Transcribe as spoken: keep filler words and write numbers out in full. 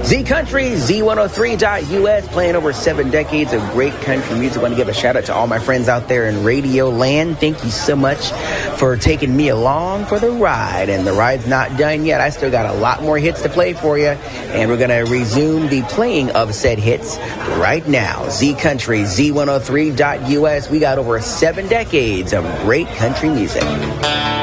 Z Country, Z one oh three dot U S, playing over seven decades of great country music. I want to give a shout out to all my friends out there in Radio Land. Thank you so much for taking me along for the ride. And the ride's not done yet. I still got a lot more hits to play for you. And we're going to resume the playing of said hits right now. Z Country, Z one oh three dot U S. We got over seven decades of great country music.